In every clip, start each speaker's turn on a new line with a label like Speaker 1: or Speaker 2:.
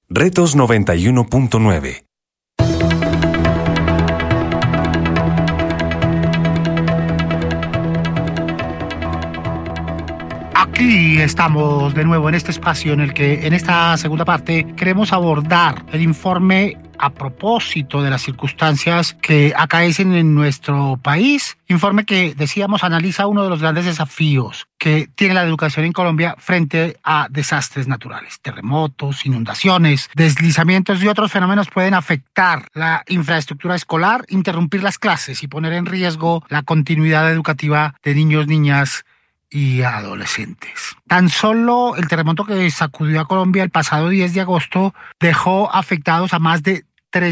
Speaker 1: Retos 91.9.
Speaker 2: Aquí estamos de nuevo en este espacio en el que en esta segunda parte queremos abordar el informe a propósito de las circunstancias que acaecen en nuestro país. Informe que, decíamos, analiza uno de los grandes desafíos que tiene la educación en Colombia frente a desastres naturales. Terremotos, inundaciones, deslizamientos y otros fenómenos pueden afectar la infraestructura escolar, interrumpir las clases y poner en riesgo la continuidad educativa de niños, niñas y adolescentes. Tan solo el terremoto que sacudió a Colombia el pasado 10 de agosto dejó afectados a más de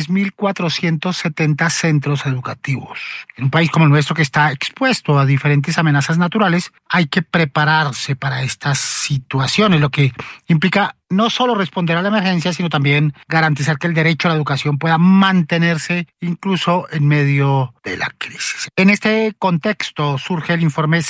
Speaker 2: 3.470 centros educativos. En un país como el nuestro que está expuesto a diferentes amenazas naturales, hay que prepararse para estas situaciones, lo que implica no solo responder a la emergencia, sino también garantizar que el derecho a la educación pueda mantenerse incluso en medio de la crisis. En este contexto surge el informe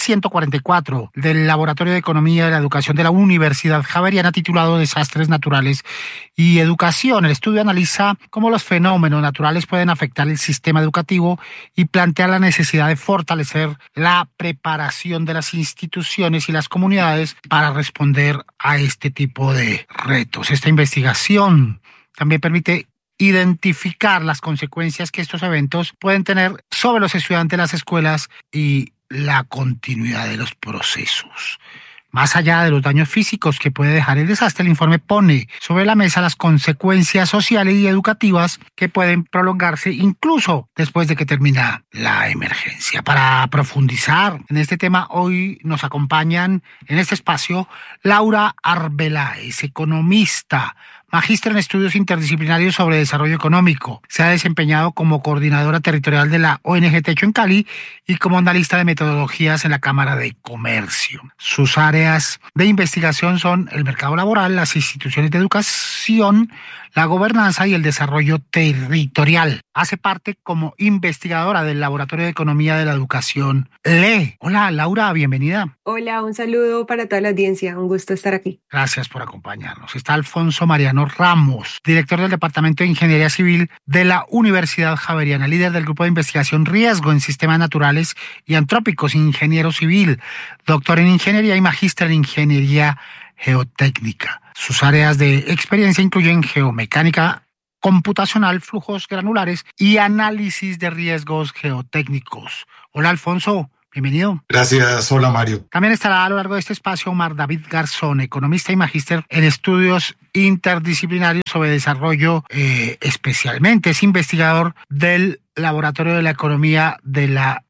Speaker 2: 144 del Laboratorio de Economía de la Educación de la Universidad Javeriana, titulado Desastres Naturales y Educación. El estudio analiza cómo los fenómenos naturales pueden afectar el sistema educativo y plantea la necesidad de fortalecer la preparación de las instituciones y las comunidades para responder a este tipo de retos. Esta investigación también permite identificar las consecuencias que estos eventos pueden tener sobre los estudiantes de las escuelas y la continuidad de los procesos. Más allá de los daños físicos que puede dejar el desastre, el informe pone sobre la mesa las consecuencias sociales y educativas que pueden prolongarse incluso después de que termina la emergencia. Para profundizar en este tema, hoy nos acompañan en este espacio Laura Arbeláez, economista, magíster en estudios interdisciplinarios sobre desarrollo económico. Se ha desempeñado como coordinadora territorial de la ONG Techo en Cali y como analista de metodologías en la Cámara de Comercio. Sus áreas de investigación son el mercado laboral, las instituciones de educación, la gobernanza y el desarrollo territorial. Hace parte como investigadora del Laboratorio de Economía de la Educación, LE. Hola, Laura, bienvenida.
Speaker 3: Hola, un saludo para toda la audiencia. Un gusto estar aquí.
Speaker 2: Gracias por acompañarnos. Está Alfonso Mariano Ramos, director del Departamento de Ingeniería Civil de la Universidad Javeriana, líder del Grupo de Investigación Riesgo en Sistemas Naturales y Antrópicos, ingeniero civil, doctor en Ingeniería y magíster en Ingeniería Geotécnica. Sus áreas de experiencia incluyen geomecánica computacional, flujos granulares y análisis de riesgos geotécnicos. Hola, Alfonso. Bienvenido.
Speaker 4: Gracias. Hola, Mario.
Speaker 2: También estará a lo largo de este espacio Omar David Garzón, economista y magíster en estudios interdisciplinarios sobre desarrollo, especialmente es investigador del Laboratorio de la Economía de la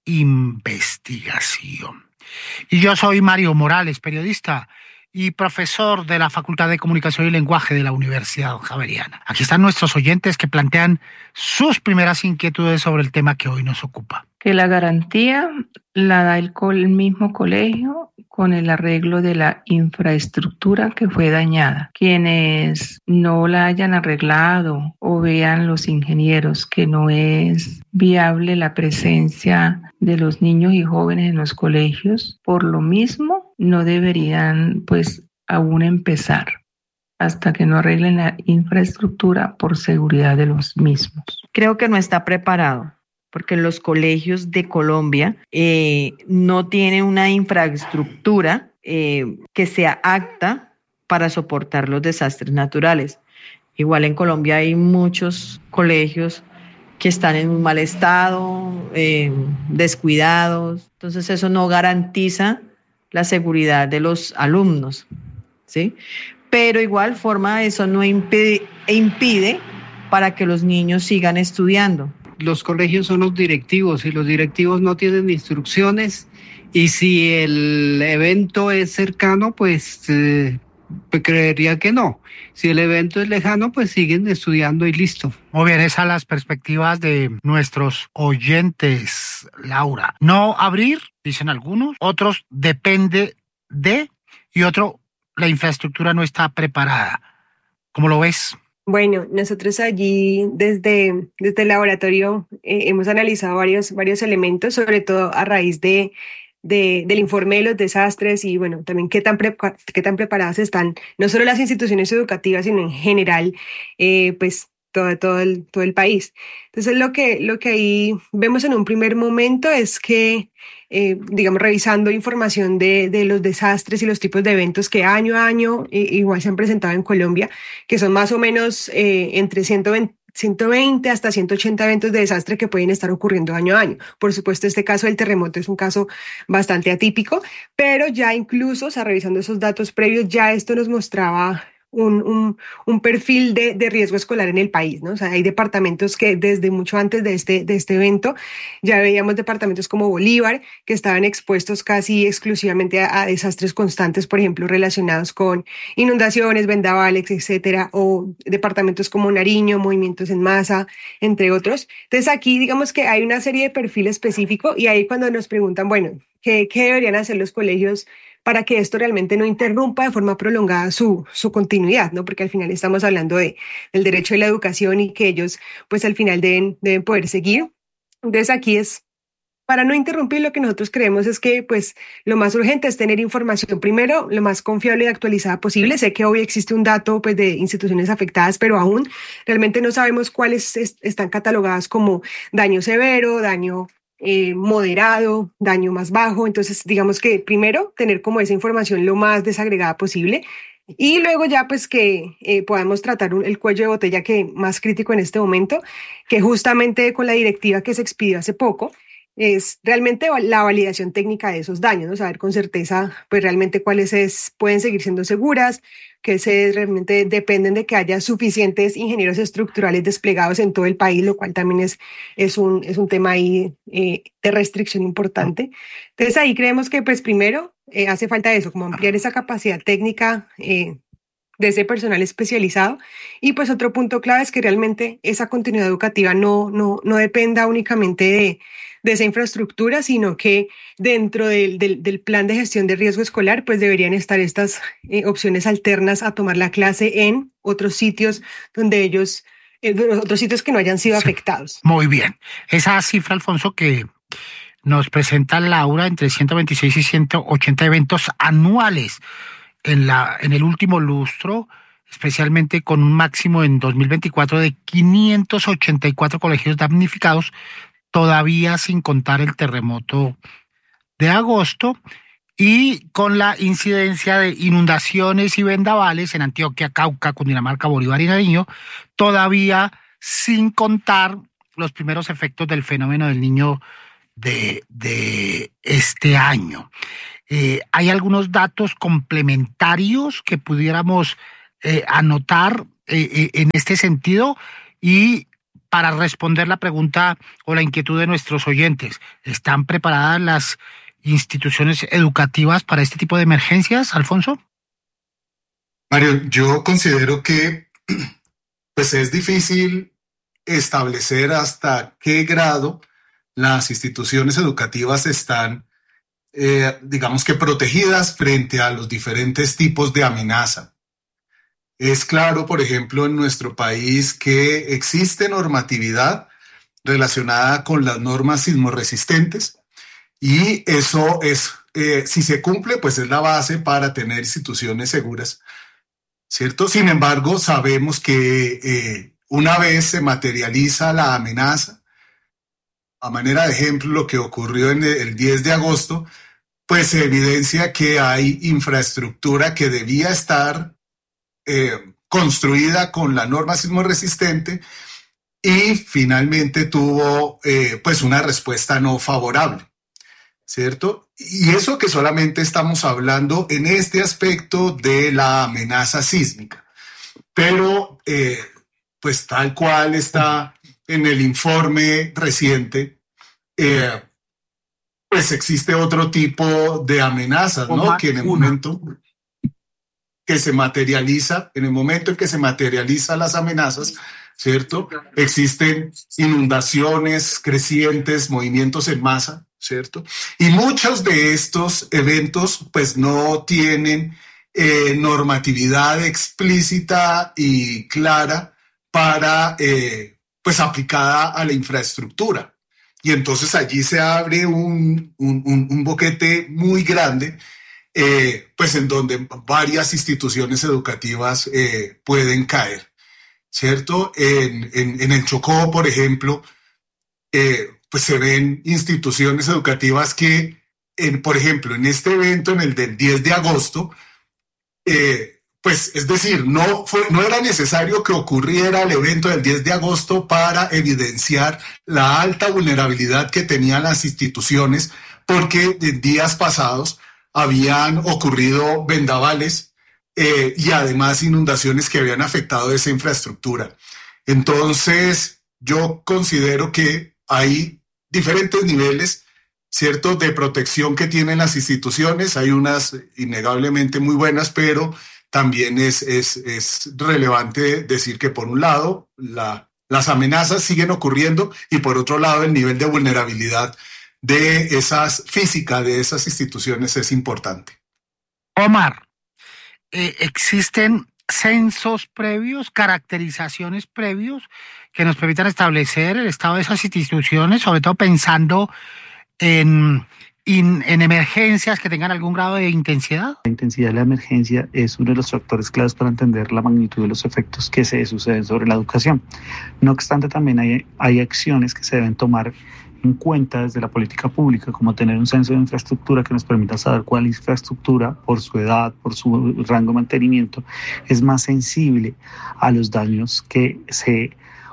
Speaker 2: Investigación. Y yo soy Mario Morales, periodista y profesor de la Facultad de Comunicación y Lenguaje de la Universidad Javeriana. Aquí están nuestros oyentes que plantean sus primeras inquietudes sobre el tema que hoy nos ocupa.
Speaker 5: Que la garantía la da el mismo colegio con el arreglo de la infraestructura que fue dañada. Quienes no la hayan arreglado o vean los ingenieros que no es viable la presencia de los niños y jóvenes en los colegios, por lo mismo no deberían aún empezar hasta que no arreglen la infraestructura por seguridad de los mismos.
Speaker 6: Creo que no está preparado, porque los colegios de Colombia no tienen una infraestructura que sea apta para soportar los desastres naturales. Igual en Colombia hay muchos colegios que están en un mal estado, descuidados. Entonces eso no garantiza la seguridad de los alumnos, ¿sí? Pero igual forma eso no impide para que los niños sigan estudiando.
Speaker 7: Los colegios son los directivos y los directivos no tienen instrucciones, y si el evento es cercano, pues creería que no. Si el evento es lejano, pues siguen estudiando y listo.
Speaker 2: Muy bien, esas son las perspectivas de nuestros oyentes, Laura. No abrir, dicen algunos, otros depende de, y otro, la infraestructura no está preparada. ¿Cómo lo ves?
Speaker 3: Bueno, nosotros allí desde el laboratorio hemos analizado varios elementos, sobre todo a raíz de del informe de los desastres y bueno, también qué tan preparadas están no solo las instituciones educativas, sino en general, pues todo el país. Entonces lo que ahí vemos en un primer momento es que, digamos, revisando información de los desastres y los tipos de eventos que año a año igual se han presentado en Colombia, que son más o menos entre 120 hasta 180 eventos de desastre que pueden estar ocurriendo año a año. Por supuesto, este caso del terremoto es un caso bastante atípico, pero ya incluso, o sea, revisando esos datos previos, ya esto nos mostraba un perfil de riesgo escolar en el país, ¿no? O sea, hay departamentos que desde mucho antes de este evento ya veíamos departamentos como Bolívar que estaban expuestos casi exclusivamente a desastres constantes, por ejemplo, relacionados con inundaciones, vendavales, etcétera, o departamentos como Nariño, movimientos en masa, entre otros. Entonces aquí digamos que hay una serie de perfil específico y ahí cuando nos preguntan, bueno, ¿qué deberían hacer los colegios para que esto realmente no interrumpa de forma prolongada su continuidad, ¿no? Porque al final estamos hablando del derecho de la educación y que ellos, pues al final deben poder seguir. Entonces aquí es, para no interrumpir, lo que nosotros creemos es que, pues, lo más urgente es tener información primero, lo más confiable y actualizada posible. Sé que hoy existe un dato, pues, de instituciones afectadas, pero aún realmente no sabemos cuáles están catalogadas como daño severo, daño moderado, daño más bajo. Entonces, digamos que primero tener como esa información lo más desagregada posible y luego ya pues que podamos tratar el cuello de botella que más crítico en este momento, que justamente con la directiva que se expidió hace poco, es realmente la validación técnica de esos daños, ¿no? Saber con certeza pues realmente cuáles pueden seguir siendo seguras, que realmente dependen de que haya suficientes ingenieros estructurales desplegados en todo el país, lo cual también es un tema ahí de restricción importante. Entonces ahí creemos que pues primero hace falta eso, como ampliar esa capacidad técnica de ese personal especializado. Y pues otro punto clave es que realmente esa continuidad educativa no dependa únicamente de esa infraestructura, sino que dentro del plan de gestión de riesgo escolar, pues deberían estar estas opciones alternas a tomar la clase en otros sitios donde ellos, otros sitios que no hayan sido afectados.
Speaker 2: Muy bien. Esa cifra, Alfonso, que nos presenta Laura, entre 126 y 180 eventos anuales en el último lustro, especialmente con un máximo en 2024 de 584 colegios damnificados, todavía sin contar el terremoto de agosto, y con la incidencia de inundaciones y vendavales en Antioquia, Cauca, Cundinamarca, Bolívar y Nariño, todavía sin contar los primeros efectos del fenómeno del Niño de este año. ¿Hay algunos datos complementarios que pudiéramos anotar en este sentido? Y para responder la pregunta o la inquietud de nuestros oyentes, ¿están preparadas las instituciones educativas para este tipo de emergencias, Alfonso?
Speaker 4: Mario, yo considero que pues es difícil establecer hasta qué grado las instituciones educativas están, digamos que protegidas frente a los diferentes tipos de amenaza. Es claro, por ejemplo, en nuestro país que existe normatividad relacionada con las normas sismorresistentes y eso es, si se cumple, pues es la base para tener instituciones seguras, ¿cierto? Sin embargo, sabemos que una vez se materializa la amenaza, a manera de ejemplo, lo que ocurrió en el 10 de agosto, pues se evidencia que hay infraestructura que debía estar construida con la norma sismorresistente y finalmente tuvo pues una respuesta no favorable, ¿cierto? Y eso que solamente estamos hablando en este aspecto de la amenaza sísmica, pero pues tal cual está en el informe reciente, pues existe otro tipo de amenazas, ¿no? Que en el momento que se materializa, en el momento en que se materializan las amenazas, ¿cierto? Existen inundaciones crecientes, movimientos en masa, ¿cierto? Y muchos de estos eventos pues no tienen normatividad explícita y clara para, pues aplicada a la infraestructura, y entonces allí se abre un boquete muy grande, pues en donde varias instituciones educativas pueden caer, ¿cierto? En el Chocó, por ejemplo, pues se ven instituciones educativas que, por ejemplo, en este evento, en el del 10 de agosto, pues es decir, no era necesario que ocurriera el evento del 10 de agosto para evidenciar la alta vulnerabilidad que tenían las instituciones, porque en días pasados habían ocurrido vendavales y además inundaciones que habían afectado esa infraestructura. Entonces, yo considero que hay diferentes niveles, ¿cierto?, de protección que tienen las instituciones. Hay unas innegablemente muy buenas, pero también es relevante decir que por un lado las amenazas siguen ocurriendo y por otro lado el nivel de vulnerabilidad física de esas instituciones es importante.
Speaker 2: Omar, ¿existen censos previos, caracterizaciones previos que nos permitan establecer el estado de esas instituciones, sobre todo pensando en emergencias que tengan algún grado de intensidad?
Speaker 8: La intensidad de la emergencia es uno de los factores claves para entender la magnitud de los efectos que se suceden sobre la educación. No obstante, también hay acciones que se deben tomar en cuenta desde la política pública, como tener un censo de infraestructura que nos permita saber cuál infraestructura, por su edad, por su rango de mantenimiento, es más sensible a los daños que se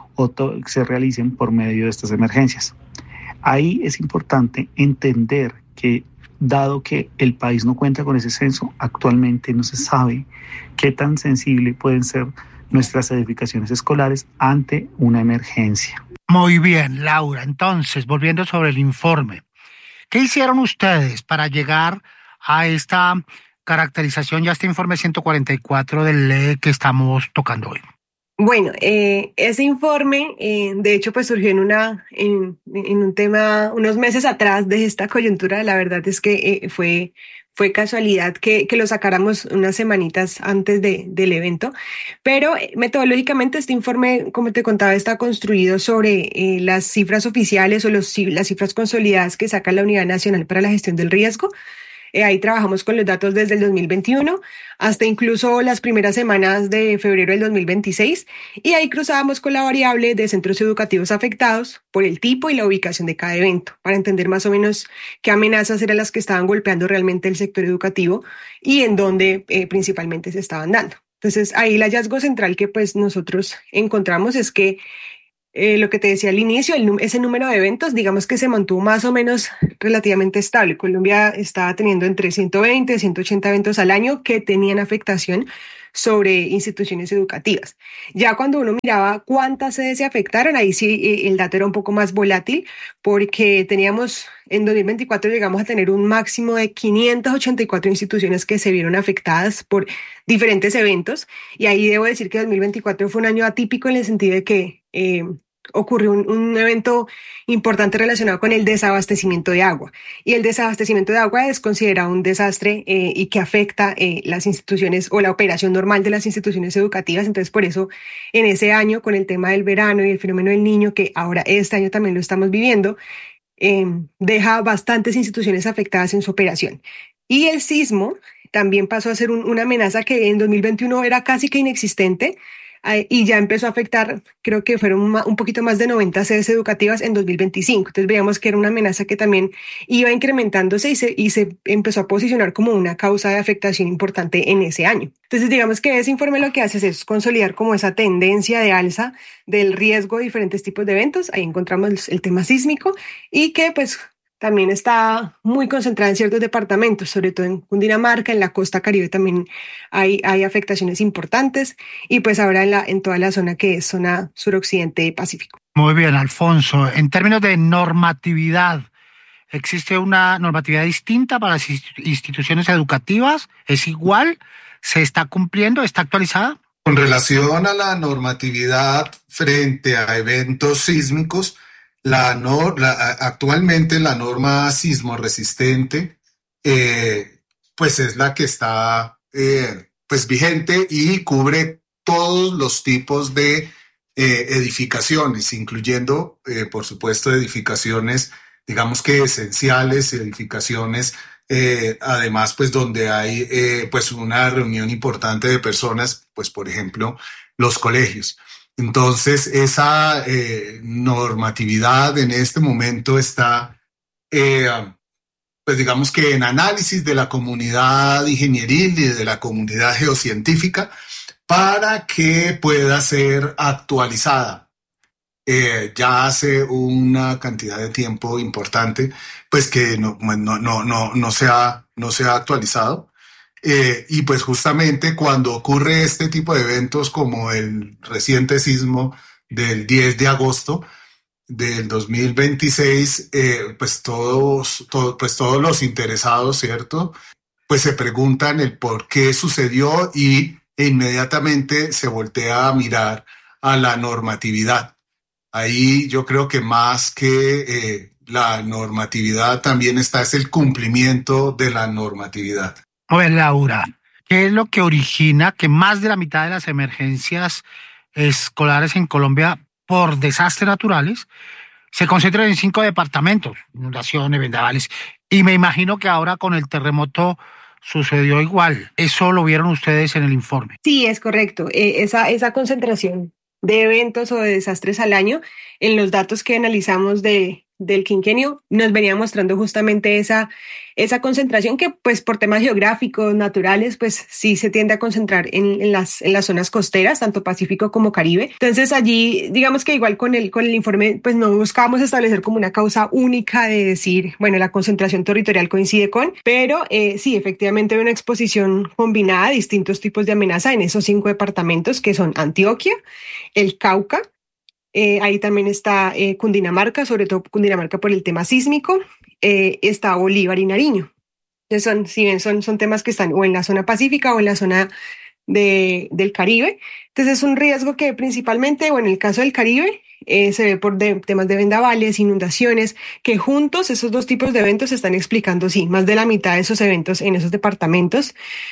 Speaker 8: realicen por medio de estas emergencias. Ahí es importante entender que, dado que el país no cuenta con ese censo, actualmente no se sabe qué tan sensible pueden ser nuestras edificaciones escolares ante una emergencia.
Speaker 2: Muy bien, Laura. Entonces, volviendo sobre el informe, ¿qué hicieron ustedes para llegar a esta caracterización y a este informe 144 del LEE que estamos tocando hoy?
Speaker 3: Bueno, ese informe, de hecho, pues surgió en un tema unos meses atrás de esta coyuntura. La verdad es que fue casualidad que lo sacáramos unas semanitas antes del evento, pero metodológicamente este informe, como te contaba, está construido sobre las cifras oficiales o las cifras consolidadas que saca la Unidad Nacional para la Gestión del Riesgo. Ahí trabajamos con los datos desde el 2021 hasta incluso las primeras semanas de febrero del 2026, y ahí cruzábamos con la variable de centros educativos afectados por el tipo y la ubicación de cada evento, para entender más o menos qué amenazas eran las que estaban golpeando realmente el sector educativo y en dónde principalmente se estaban dando. Entonces ahí el hallazgo central que pues nosotros encontramos es que lo que te decía al inicio, ese número de eventos, digamos que se mantuvo más o menos relativamente estable. Colombia estaba teniendo entre 120 y 180 eventos al año que tenían afectación sobre instituciones educativas. Ya cuando uno miraba cuántas sedes se afectaron, ahí sí el dato era un poco más volátil, porque teníamos en 2024 llegamos a tener un máximo de 584 instituciones que se vieron afectadas por diferentes eventos, y ahí debo decir que 2024 fue un año atípico en el sentido de que ocurrió un evento importante relacionado con el desabastecimiento de agua. Y el desabastecimiento de agua es considerado un desastre y que afecta las instituciones o la operación normal de las instituciones educativas. Entonces, por eso, en ese año, con el tema del verano y el fenómeno del Niño, que ahora este año también lo estamos viviendo, deja bastantes instituciones afectadas en su operación. Y el sismo también pasó a ser una amenaza que en 2021 era casi que inexistente, y ya empezó a afectar, creo que fueron un poquito más de 90 sedes educativas en 2025. Entonces veíamos que era una amenaza que también iba incrementándose y se empezó a posicionar como una causa de afectación importante en ese año. Entonces digamos que ese informe lo que hace es consolidar como esa tendencia de alza del riesgo de diferentes tipos de eventos. Ahí encontramos el tema sísmico y que pues también está muy concentrada en ciertos departamentos, sobre todo en Cundinamarca, en la costa Caribe también hay afectaciones importantes, y pues ahora en toda la zona que es zona suroccidente Pacífico.
Speaker 2: Muy bien, Alfonso. En términos de normatividad, ¿existe una normatividad distinta para las instituciones educativas? ¿Es igual? ¿Se está cumpliendo? ¿Está actualizada?
Speaker 4: Con relación a la normatividad frente a eventos sísmicos, actualmente la norma sismo resistente pues es la que está pues vigente y cubre todos los tipos de edificaciones, incluyendo, por supuesto, edificaciones, digamos que esenciales, edificaciones, además, pues donde hay pues una reunión importante de personas, pues por ejemplo, los colegios. Entonces, esa normatividad en este momento está, pues digamos que en análisis de la comunidad ingenieril y de la comunidad geocientífica para que pueda ser actualizada. Ya hace una cantidad de tiempo importante, pues que no se ha actualizado. Y pues justamente cuando ocurre este tipo de eventos como el reciente sismo del 10 de agosto del 2026, pues todos los interesados, ¿cierto? Pues se preguntan el por qué sucedió e inmediatamente se voltea a mirar a la normatividad. Ahí yo creo que más que la normatividad también es el cumplimiento de la normatividad.
Speaker 2: A ver, Laura, ¿qué es lo que origina que más de la mitad de las emergencias escolares en Colombia por desastres naturales se concentran en 5 departamentos, inundaciones, vendavales? Y me imagino que ahora con el terremoto sucedió igual. ¿Eso lo vieron ustedes en el informe?
Speaker 3: Sí, es correcto. Esa concentración de eventos o de desastres al año, en los datos que analizamos del quinquenio, nos venía mostrando justamente esa concentración que, pues, por temas geográficos, naturales, pues sí se tiende a concentrar en las zonas costeras, tanto Pacífico como Caribe. Entonces allí, digamos que igual con el informe, pues no buscábamos establecer como una causa única de decir, bueno, la concentración territorial coincide con, pero sí, efectivamente hay una exposición combinada de distintos tipos de amenaza en esos 5 departamentos que son Antioquia, el Cauca, ahí también está Cundinamarca, sobre todo Cundinamarca por el tema sísmico, está Bolívar y Nariño. Entonces si bien son temas que están o en la zona pacífica o en la zona del Caribe. Entonces es un riesgo que principalmente, bueno, en el caso del Caribe, se ve por temas de vendavales, inundaciones, que juntos esos 2 tipos de eventos están explicando, sí, más de la mitad de esos eventos en esos departamentos.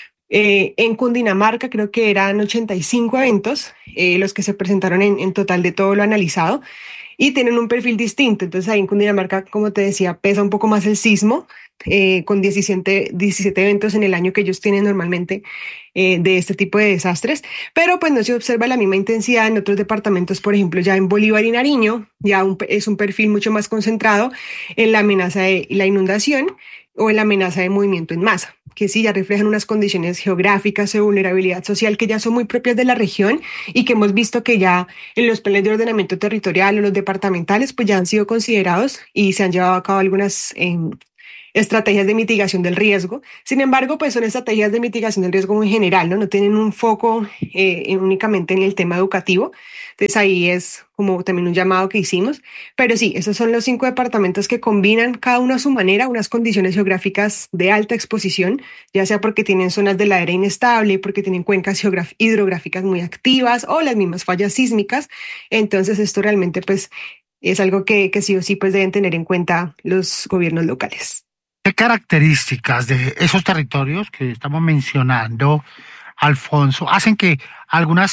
Speaker 3: En Cundinamarca creo que eran 85 eventos los que se presentaron en total de todo lo analizado y tienen un perfil distinto. Entonces ahí en Cundinamarca, como te decía, pesa un poco más el sismo, con 17 eventos en el año que ellos tienen normalmente de este tipo de desastres, pero pues no se observa la misma intensidad en otros departamentos. Por ejemplo, ya en Bolívar y Nariño ya es un perfil mucho más concentrado en la amenaza de la inundación o en la amenaza de movimiento en masa, que sí ya reflejan unas condiciones geográficas de vulnerabilidad social que ya son muy propias de la región y que hemos visto que ya en los planes de ordenamiento territorial o los departamentales pues ya han sido considerados y se han llevado a cabo algunas estrategias de mitigación del riesgo. Sin embargo, pues son estrategias de mitigación del riesgo en general, ¿no? No tienen un foco únicamente en el tema educativo. Entonces ahí es como también un llamado que hicimos. Pero sí, esos son los 5 departamentos que combinan cada uno a su manera unas condiciones geográficas de alta exposición, ya sea porque tienen zonas de ladera inestable, porque tienen cuencas hidrográficas muy activas o las mismas fallas sísmicas. Entonces esto realmente pues es algo que sí o sí pues deben tener en cuenta los gobiernos locales.
Speaker 2: ¿Qué características de esos territorios que estamos mencionando, Alfonso, hacen que algunas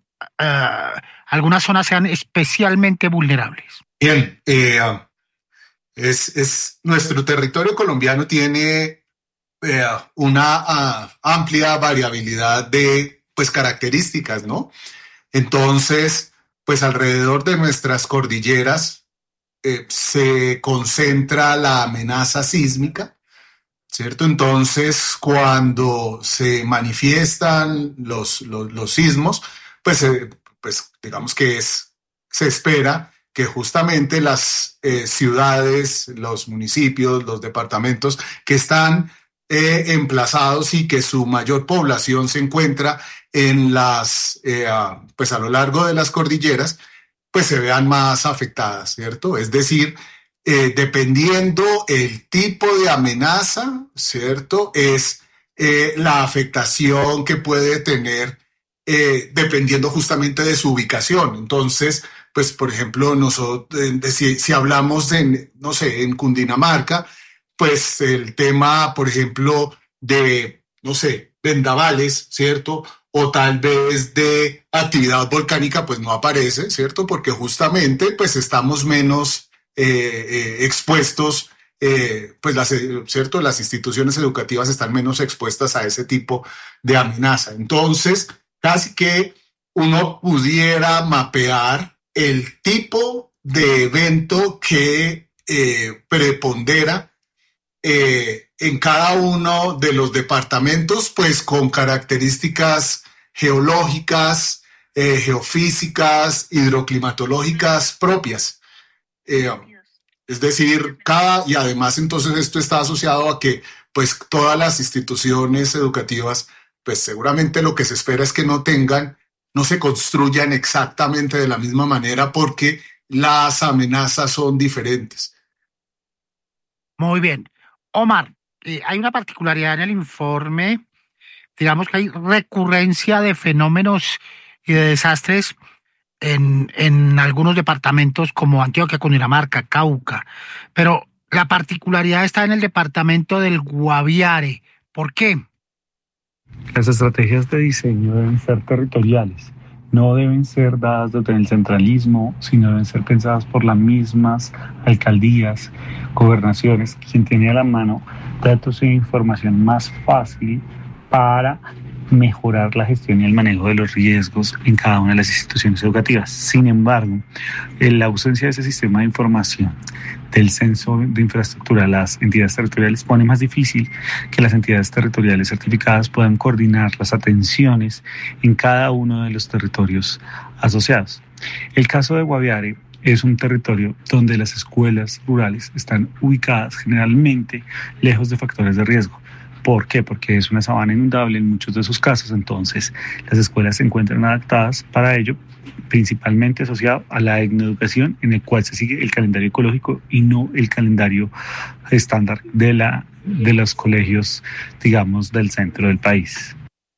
Speaker 2: zonas sean especialmente vulnerables?
Speaker 4: Bien, nuestro territorio colombiano tiene una amplia variabilidad de pues características, ¿no? Entonces, pues alrededor de nuestras cordilleras se concentra la amenaza sísmica, ¿cierto? Entonces, cuando se manifiestan los sismos, pues digamos que se espera que justamente las ciudades, los municipios, los departamentos que están emplazados y que su mayor población se encuentra en pues a lo largo de las cordilleras, pues se vean más afectadas, ¿cierto? Es decir, dependiendo el tipo de amenaza, ¿cierto? Es la afectación que puede tener dependiendo justamente de su ubicación. Entonces, pues, por ejemplo, nosotros, si hablamos no sé, en Cundinamarca, pues el tema, por ejemplo, de, no sé, vendavales, ¿cierto? o tal vez de actividad volcánica, pues no aparece, ¿cierto? Porque justamente pues estamos menos expuestos, pues ¿cierto? Las instituciones educativas están menos expuestas a ese tipo de amenaza. Entonces, casi que uno pudiera mapear el tipo de evento que prepondera en cada uno de los departamentos, pues con características geológicas, geofísicas, hidroclimatológicas propias. Es decir, y además entonces esto está asociado a que pues todas las instituciones educativas, pues seguramente lo que se espera es que no se construyan exactamente de la misma manera porque las amenazas son diferentes.
Speaker 2: Muy bien. Omar, hay una particularidad en el informe, digamos que hay recurrencia de fenómenos y de desastres en algunos departamentos como Antioquia, Cundinamarca, Cauca, pero la particularidad está en el departamento del Guaviare. ¿Por qué?
Speaker 8: Las estrategias de diseño deben ser territoriales, no deben ser dadas desde el centralismo, sino deben ser pensadas por las mismas alcaldías, gobernaciones, quien tiene a la mano datos e información más fácil para mejorar la gestión y el manejo de los riesgos en cada una de las instituciones educativas. Sin embargo, la ausencia de ese sistema de información del censo de infraestructura a las entidades territoriales pone más difícil que las entidades territoriales certificadas puedan coordinar las atenciones en cada uno de los territorios asociados. El caso de Guaviare es un territorio donde las escuelas rurales están ubicadas generalmente lejos de factores de riesgo. ¿Por qué? Porque es una sabana inundable en muchos de sus casos, entonces las escuelas se encuentran adaptadas para ello, principalmente asociado a la etnoeducación, en el cual se sigue el calendario ecológico y no el calendario estándar de los colegios, digamos, del centro del país.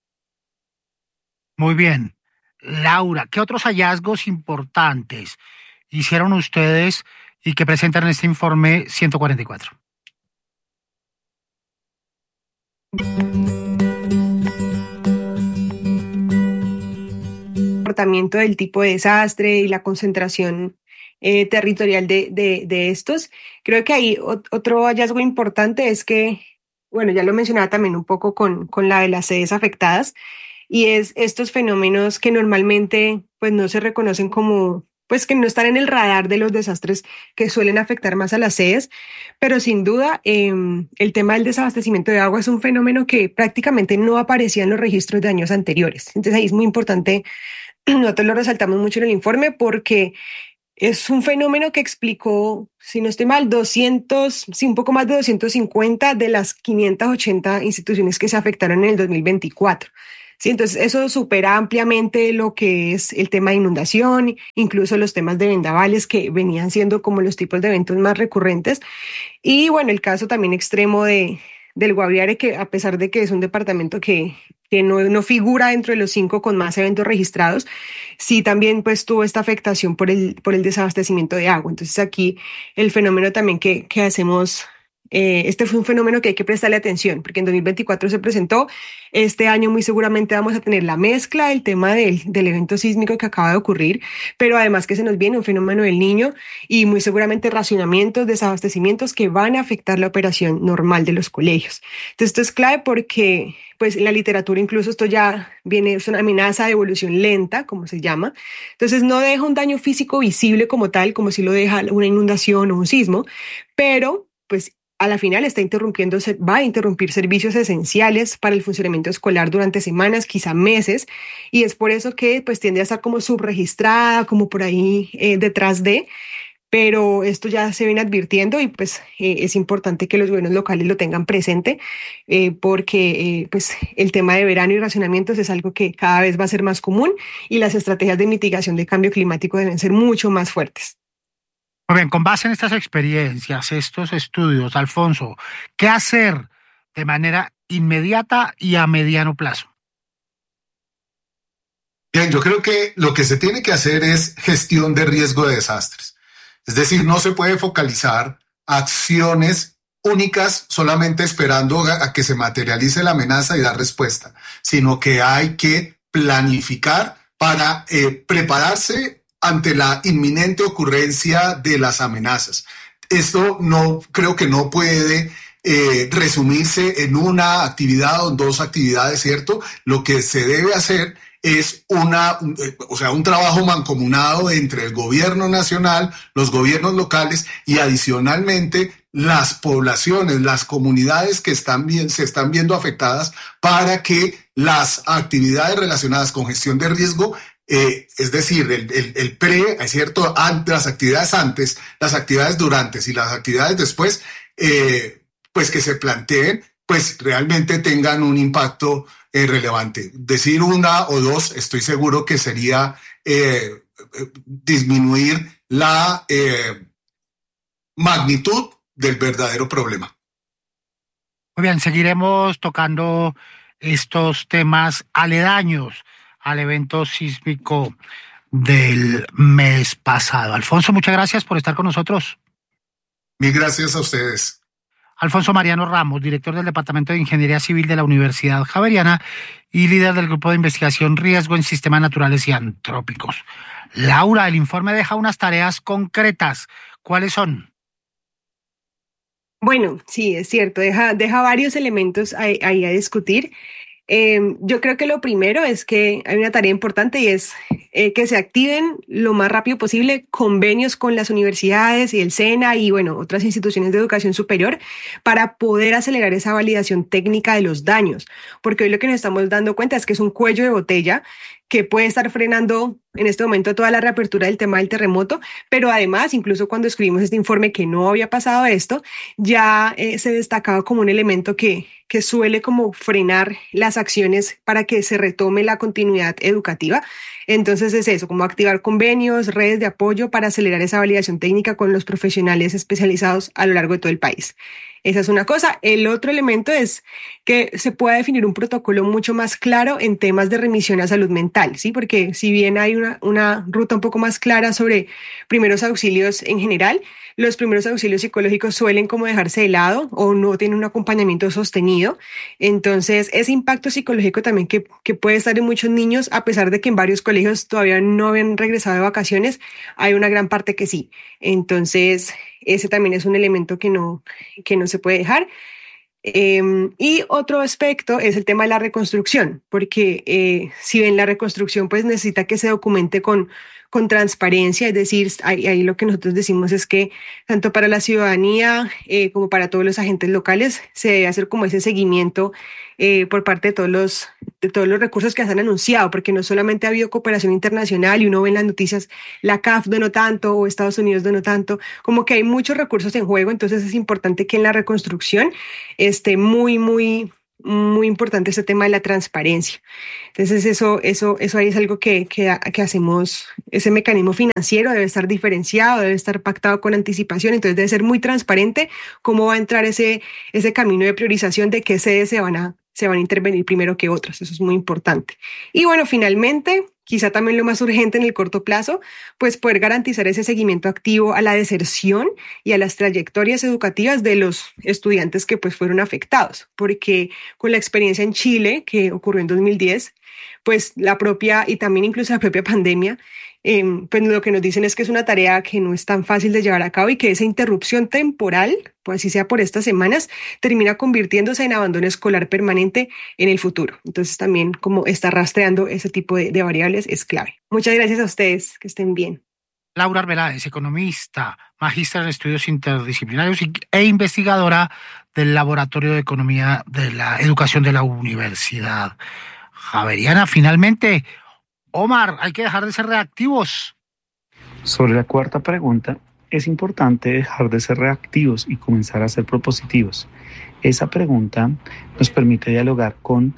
Speaker 2: Muy bien. Laura, ¿qué otros hallazgos importantes hicieron ustedes y que presentan en este informe 144?
Speaker 3: Comportamiento del tipo de desastre y la concentración territorial de estos. Creo que ahí otro hallazgo importante es que, bueno, ya lo mencionaba también un poco con la de las sedes afectadas, y es estos fenómenos que normalmente pues no se reconocen como, pues que no están en el radar de los desastres que suelen afectar más a las sedes, pero sin duda el tema del desabastecimiento de agua es un fenómeno que prácticamente no aparecía en los registros de años anteriores. Entonces ahí es muy importante, nosotros lo resaltamos mucho en el informe porque es un fenómeno que explicó, si no estoy mal, un poco más de 250 de las 580 instituciones que se afectaron en el 2024. Sí, entonces eso supera ampliamente lo que es el tema de inundación, incluso los temas de vendavales que venían siendo como los tipos de eventos más recurrentes. Y bueno, el caso también extremo del Guaviare, que a pesar de que es un departamento que no figura dentro de los 5 con más eventos registrados, sí también pues tuvo esta afectación por el desabastecimiento de agua. Entonces aquí el fenómeno también que hacemos... este fue un fenómeno que hay que prestarle atención, porque en 2024 se presentó. Este año muy seguramente vamos a tener la mezcla del tema del evento sísmico que acaba de ocurrir, pero además que se nos viene un fenómeno del Niño y muy seguramente racionamientos, desabastecimientos que van a afectar la operación normal de los colegios. Entonces esto es clave porque pues en la literatura incluso esto ya viene, es una amenaza de evolución lenta, como se llama. Entonces no deja un daño físico visible como tal, como si lo deja una inundación o un sismo, pero pues a la final va a interrumpir servicios esenciales para el funcionamiento escolar durante semanas, quizá meses, y es por eso que pues tiende a estar como subregistrada, como por ahí detrás de, pero esto ya se viene advirtiendo y pues es importante que los gobiernos locales lo tengan presente porque pues el tema de verano y racionamientos es algo que cada vez va a ser más común y las estrategias de mitigación de cambio climático deben ser mucho más fuertes.
Speaker 2: Muy bien, con base en estas experiencias, estos estudios, Alfonso, ¿qué hacer de manera inmediata y a mediano plazo?
Speaker 4: Bien, yo creo que lo que se tiene que hacer es gestión de riesgo de desastres. Es decir, no se puede focalizar acciones únicas solamente esperando a que se materialice la amenaza y dar respuesta, sino que hay que planificar para prepararse ante la inminente ocurrencia de las amenazas. Esto creo que no puede resumirse en una actividad o en dos actividades, ¿cierto? Lo que se debe hacer es un trabajo mancomunado entre el gobierno nacional, los gobiernos locales y adicionalmente las poblaciones, las comunidades que se están viendo afectadas para que las actividades relacionadas con gestión de riesgo, es decir, el pre, es cierto, las actividades antes, las actividades durante y las actividades después, pues que se planteen, pues realmente tengan un impacto relevante. Decir una o dos, estoy seguro que sería disminuir la magnitud del verdadero problema.
Speaker 2: Muy bien, seguiremos tocando estos temas aledaños al evento sísmico del mes pasado. Alfonso, muchas gracias por estar con nosotros.
Speaker 4: Mil gracias a ustedes.
Speaker 2: Alfonso Mariano Ramos, director del Departamento de Ingeniería Civil de la Universidad Javeriana y líder del Grupo de Investigación Riesgo en Sistemas Naturales y Antrópicos. Laura, el informe deja unas tareas concretas. ¿Cuáles son?
Speaker 3: Bueno, sí, es cierto, deja varios elementos ahí a discutir. Yo creo que lo primero es que hay una tarea importante y es que se activen lo más rápido posible convenios con las universidades y el SENA y otras instituciones de educación superior para poder acelerar esa validación técnica de los daños, porque hoy lo que nos estamos dando cuenta es que es un cuello de botella que puede estar frenando en este momento toda la reapertura del tema del terremoto, pero además, incluso cuando escribimos este informe que no había pasado esto, ya se destacaba como un elemento que suele como frenar las acciones para que se retome la continuidad educativa. Entonces es eso, como activar convenios, redes de apoyo para acelerar esa validación técnica con los profesionales especializados a lo largo de todo el país. Esa es una cosa. El otro elemento es que se pueda definir un protocolo mucho más claro en temas de remisión a salud mental, ¿sí? Porque si bien hay una ruta un poco más clara sobre primeros auxilios en general, los primeros auxilios psicológicos suelen como dejarse de lado o no tienen un acompañamiento sostenido. Entonces, ese impacto psicológico también que puede estar en muchos niños, a pesar de que en varios colegios todavía no habían regresado de vacaciones, hay una gran parte que sí. Entonces, ese también es un elemento que no se puede dejar. Y otro aspecto es el tema de la reconstrucción, porque si bien la reconstrucción pues necesita que se documente con transparencia, es decir, ahí lo que nosotros decimos es que tanto para la ciudadanía como para todos los agentes locales se debe hacer como ese seguimiento por parte de todos los recursos que se han anunciado, porque no solamente ha habido cooperación internacional y uno ve en las noticias la CAF donó tanto o Estados Unidos donó tanto, como que hay muchos recursos en juego, entonces es importante que en la reconstrucción esté muy importante ese tema de la transparencia. Entonces eso ahí es algo que hacemos, ese mecanismo financiero debe estar diferenciado, debe estar pactado con anticipación, entonces debe ser muy transparente cómo va a entrar ese camino de priorización de qué sedes se van a intervenir primero que otras, eso es muy importante. Y finalmente, quizá también lo más urgente en el corto plazo, pues poder garantizar ese seguimiento activo a la deserción y a las trayectorias educativas de los estudiantes que pues fueron afectados, porque con la experiencia en Chile que ocurrió en 2010, pues y también incluso la propia pandemia, pues lo que nos dicen es que es una tarea que no es tan fácil de llevar a cabo y que esa interrupción temporal, pues así sea por estas semanas, termina convirtiéndose en abandono escolar permanente en el futuro. Entonces también como estar rastreando ese tipo de variables es clave. Muchas gracias a ustedes, que estén bien.
Speaker 2: Laura Arbeláez, economista, magíster en estudios interdisciplinarios e investigadora del Laboratorio de Economía de la Educación de la Universidad Javeriana. Finalmente, Omar, hay que dejar de ser reactivos.
Speaker 8: Sobre la cuarta pregunta, es importante dejar de ser reactivos y comenzar a ser propositivos. Esa pregunta nos permite dialogar con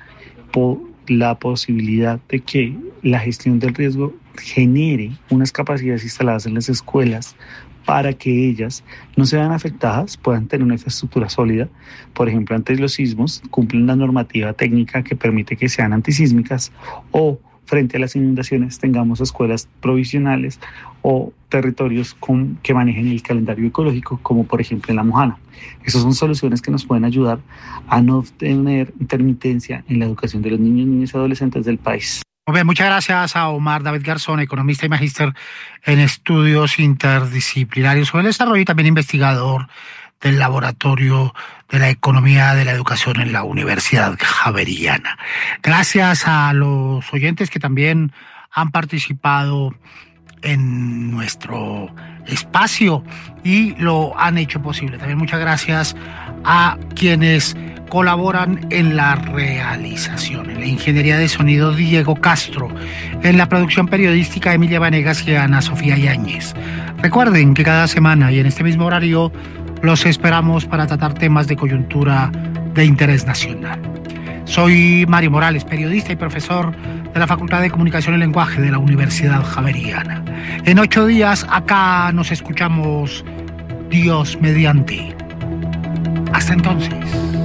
Speaker 8: la posibilidad de que la gestión del riesgo genere unas capacidades instaladas en las escuelas para que ellas no se vean afectadas, puedan tener una infraestructura sólida. Por ejemplo, ante los sismos, cumplen la normativa técnica que permite que sean antisísmicas, o frente a las inundaciones tengamos escuelas provisionales o territorios que manejen el calendario ecológico, como por ejemplo en La Mojana. Esas son soluciones que nos pueden ayudar a no tener intermitencia en la educación de los niños, niñas y adolescentes del país.
Speaker 2: Muy bien, muchas gracias a Omar David Garzón, economista y magíster en estudios interdisciplinarios sobre el desarrollo y también investigador del Laboratorio de la Economía de la Educación en la Universidad Javeriana. Gracias a los oyentes que también han participado en nuestro espacio y lo han hecho posible. También muchas gracias a quienes colaboran en la realización, en la ingeniería de sonido Diego Castro, en la producción periodística Emilia Vanegas y Ana Sofía Yáñez. Recuerden que cada semana y en este mismo horario los esperamos para tratar temas de coyuntura de interés nacional. Soy Mario Morales, periodista y profesor de la Facultad de Comunicación y Lenguaje de la Universidad Javeriana. En 8 días acá nos escuchamos, Dios mediante. Hasta entonces.